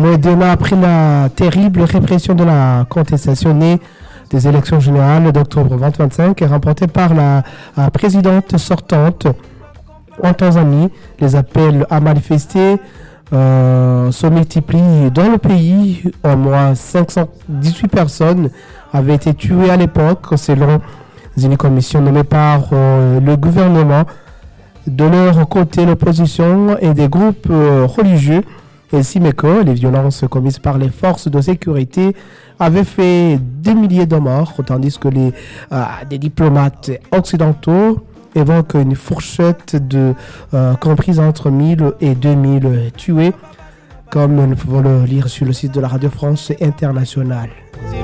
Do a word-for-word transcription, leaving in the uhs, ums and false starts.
moins d'un an après la terrible répression de la contestation née des élections générales d'octobre vingt vingt-cinq et remportée par la, la présidente sortante en Tanzanie, les appels à manifester euh, se multiplient dans le pays. Au moins cinq cent dix-huit personnes avaient été tuées à l'époque, selon une commission nommée par euh, le gouvernement. De leur côté, l'opposition et des groupes euh, religieux estiment que les violences commises par les forces de sécurité avaient fait des milliers de morts, tandis que les, euh, des diplomates occidentaux évoquent une fourchette de, euh, comprise entre mille et deux mille tués, comme nous pouvons le lire sur le site de la Radio France Internationale.